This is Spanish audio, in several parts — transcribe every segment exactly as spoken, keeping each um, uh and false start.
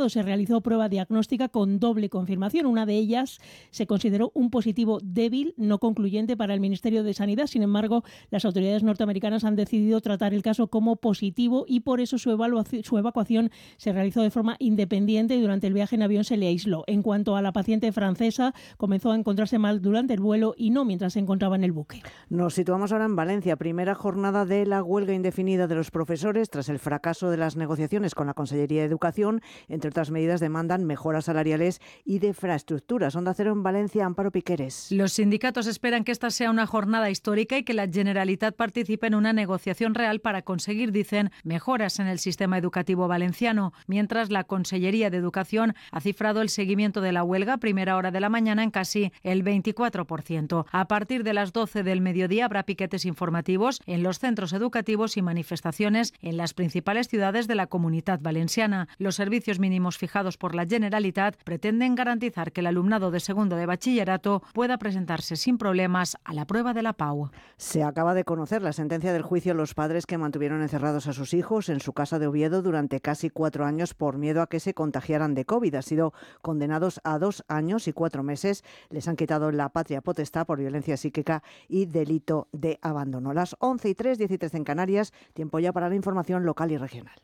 pasado se realizó prueba diagnóstica con doble confirmación. Una de ellas se consideró un positivo débil, no concluyente para el Ministerio de Sanidad. Sin embargo, las autoridades norteamericanas han decidido tratar el caso como positivo y por eso su, evaluación, su evacuación se realizó de forma independiente y durante el viaje en avión se le aisló. En cuanto a la paciente francesa, comenzó a encontrarse mal durante el vuelo y no mientras se encontraba en el buque. Nos situamos ahora en Valencia, primera jornada de la huelga indefinida de los profesores tras el fracaso de las negociaciones con la Consellería de Educación. Entre otras medidas demandan mejoras salariales y de infraestructuras. Onda Cero en Valencia, Amparo Piqueres. Los sindicatos esperan que esta sea una jornada histórica y que la Generalitat participe en una negociación real para conseguir, dicen, mejoras en el sistema educativo valenciano, mientras la Consellería de Educación ha cifrado el seguimiento de la huelga a primera hora de la mañana en casi el veinticuatro por ciento. A partir de las doce del mediodía habrá piquetes informativos en los centros educativos y manifestaciones en las principales ciudades de la Comunitat Valenciana. Los servicios mínimos fijados por la Generalitat pretenden garantizar que el alumnado de segundo de bachillerato pueda presentarse sin problemas a la prueba de la P A U. Se acaba de conocer la sentencia del juicio a los padres que mantuvieron encerrados a sus hijos en su casa de Oviedo durante casi cuatro años por miedo a que se contagiaran de COVID. Han sido condenados a dos años y cuatro meses. Les han quitado la patria potestad por violencia psíquica y delito de abandono. Las once y tres, diez y tres en Canarias. Tiempo ya para la información local y regional.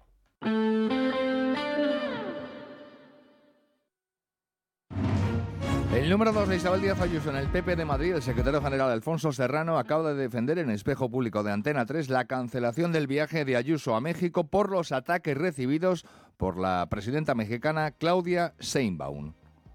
El número dos de Isabel Díaz Ayuso en el P P de Madrid, el secretario general Alfonso Serrano, acaba de defender en Espejo Público de Antena tres la cancelación del viaje de Ayuso a México por los ataques recibidos por la presidenta mexicana Claudia Sheinbaum.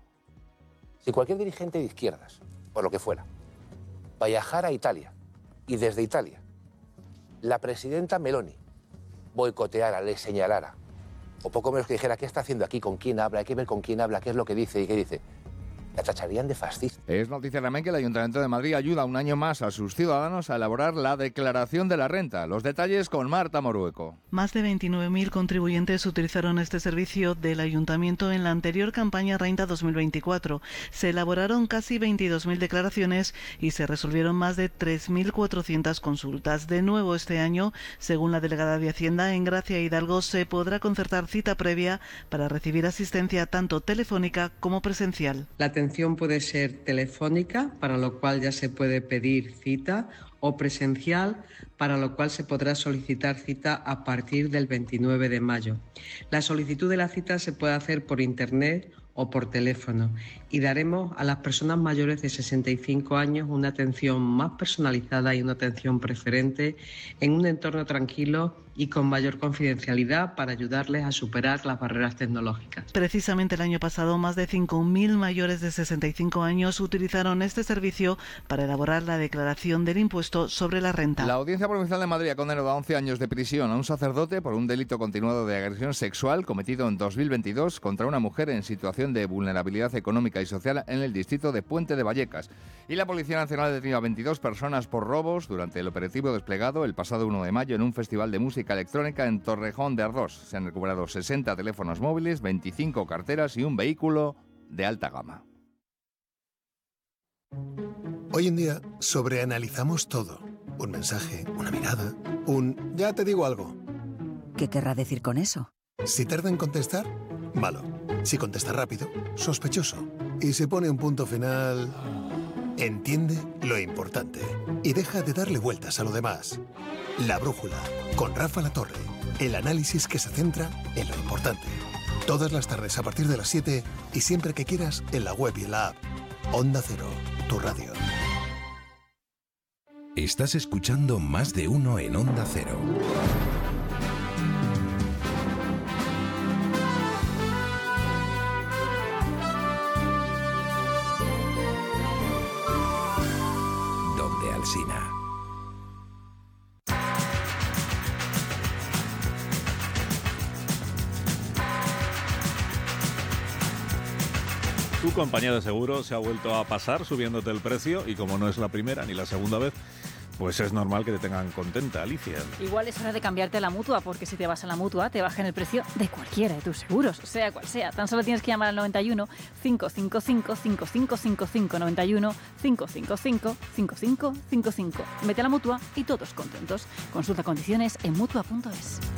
Si cualquier dirigente de izquierdas, por lo que fuera, va a viajar a Italia y desde Italia la presidenta Meloni boicoteara, le señalara, o poco menos que dijera qué está haciendo aquí, con quién habla, hay que ver con quién habla, qué es lo que dice y qué dice, la tacharían de fascista. Es noticia también que el Ayuntamiento de Madrid ayuda un año más a sus ciudadanos a elaborar la declaración de la renta. Los detalles con Marta Morueco. Más de veintinueve mil contribuyentes utilizaron este servicio del Ayuntamiento en la anterior campaña Renta dos mil veinticuatro. Se elaboraron casi veintidós mil declaraciones y se resolvieron más de tres mil cuatrocientas consultas. De nuevo este año, según la delegada de Hacienda, en Gracia Hidalgo se podrá concertar cita previa para recibir asistencia tanto telefónica como presencial. La atención puede ser telefónica, para lo cual ya se puede pedir cita, o presencial, para lo cual se podrá solicitar cita a partir del veintinueve de mayo. La solicitud de la cita se puede hacer por internet o por teléfono y daremos a las personas mayores de sesenta y cinco años una atención más personalizada y una atención preferente en un entorno tranquilo y con mayor confidencialidad para ayudarles a superar las barreras tecnológicas. Precisamente el año pasado, más de cinco mil mayores de sesenta y cinco años utilizaron este servicio para elaborar la declaración del impuesto sobre la renta. La Audiencia Provincial de Madrid ha condenado a once años de prisión a un sacerdote por un delito continuado de agresión sexual cometido en dos mil veintidós contra una mujer en situación de vulnerabilidad económica y social en el distrito de Puente de Vallecas. Y la Policía Nacional ha detenido a veintidós personas por robos durante el operativo desplegado el pasado uno de mayo en un festival de música electrónica en Torrejón de Ardós. Se han recuperado sesenta teléfonos móviles, veinticinco carteras y un vehículo de alta gama. Hoy en día sobreanalizamos todo. Un mensaje, una mirada, un ya te digo algo. ¿Qué querrá decir con eso? Si tarda en contestar, malo. Si contesta rápido, sospechoso. Y si pone un punto final, entiende lo importante y deja de darle vueltas a lo demás. La Brújula, con Rafa Latorre. El análisis que se centra en lo importante. Todas las tardes a partir de las siete y siempre que quieras en la web y en la app. Onda Cero, tu radio. Estás escuchando Más de Uno en Onda Cero. Donde Alsina. Tu compañía de seguros se ha vuelto a pasar subiéndote el precio y como no es la primera ni la segunda vez, pues es normal que te tengan contenta, Alicia. Igual es hora de cambiarte a la Mutua, porque si te vas a la Mutua te bajan el precio de cualquiera de tus seguros, sea cual sea. Tan solo tienes que llamar al noventa y uno, cinco cinco cinco, cinco cinco cinco cinco, noventa y uno, cinco cinco cinco, cinco cinco cinco cinco. Vete a la Mutua y todos contentos. Consulta condiciones en mutua punto es.